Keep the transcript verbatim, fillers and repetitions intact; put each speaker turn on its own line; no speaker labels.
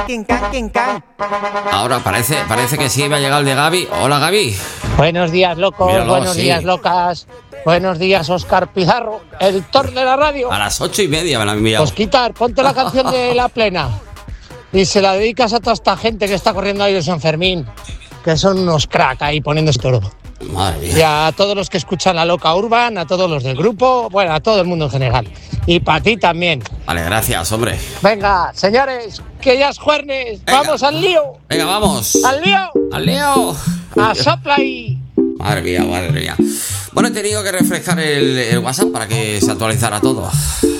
Ahora parece, parece que sí me ha llegado el de Gaby. Hola, Gaby.
Buenos días, locos.
Míralo,
Buenos
sí.
días, locas. Buenos días, Óscar Pizarro, editor de la radio.
A las ocho y media me la han enviado.
Pues quitar, ponte la canción de La Plena y se la dedicas a toda esta gente que está corriendo ahí de San Fermín, que son unos crack ahí poniendo todo.
Madre mía.
Y a todos los que escuchan La Loca Urban, a todos los del grupo, bueno, a todo el mundo en general. Y para ti también.
Vale, gracias, hombre.
Venga, señores, que ya es jueves.
Venga.
Vamos al lío.
Venga, vamos.
Al lío.
¡Al lío!
A sopla y...
Madre mía, madre mía. Bueno, he tenido que refrescar el, el WhatsApp para que se actualizara todo.